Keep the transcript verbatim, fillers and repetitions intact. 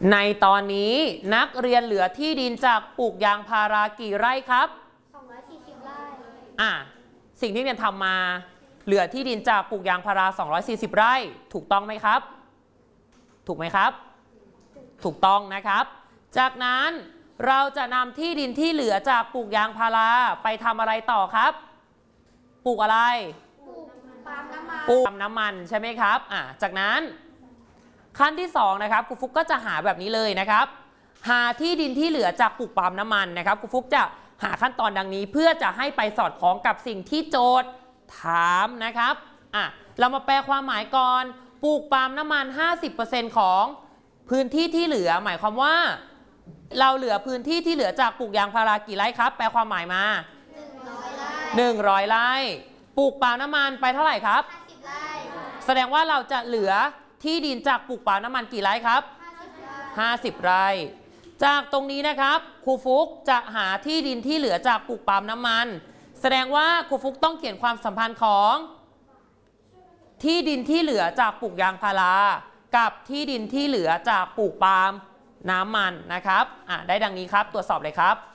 ในตอนนี้นักเรียนเหลือที่ดินจากปลูกยางพารากี่ไร่ครับสองร้อยสี่สิบไร่อ่ะสิ่งที่เรียนทำมาเหลือที่ดินจากปลูกยางพาราสองร้อยสี่สิบไร่ถูกต้องไหมครับถูกไหมครับถูกต้องนะครับจากนั้นเราจะนำที่ดินที่เหลือจากปลูกยางพาราไปทำอะไรต่อครับปลูกอะไรปลูกปาล์มน้ำมันปลูกปาล์มน้ำมันใช่ไหมครับอ่ะจากนั้นขั้นที่สองนะครับครูฟุกก็จะหาแบบนี้เลยนะครับหาที่ดินที่เหลือจากปลูกปาล์มน้ำมันนะครับครูฟุกจะหาขั้นตอนดังนี้เพื่อจะให้ไปสอดคล้องกับสิ่งที่โจทย์ถามนะครับอ่ะเรามาแปลความหมายก่อนปลูกปาล์มน้ำมัน ห้าสิบเปอร์เซ็นต์ ของพื้นที่ที่เหลือหมายความว่าเราเหลือพื้นที่ที่เหลือจากปลูกยางพารากี่ไร่ครับแปลความหมายมาหนึ่งร้อยไร่ปลูกปาล์มน้ำมันไปเท่าไหร่ครับห้าสิบไร่แสดงว่าเราจะเหลือที่ดินจากปลูกปาล์มน้ำมันกี่ไร่ครับห้าสิบไร่จากตรงนี้นะครับครูฟุกจะหาที่ดินที่เหลือจากปลูกปาล์มน้ำมันแสดงว่าครูฟุกต้องเขียนความสัมพันธ์ของที่ดินที่เหลือจากปลูกยางพารากับที่ดินที่เหลือจากปลูกปาล์มน้ำมันนะครับอ่ะได้ดังนี้ครับตรวจสอบเลยครับ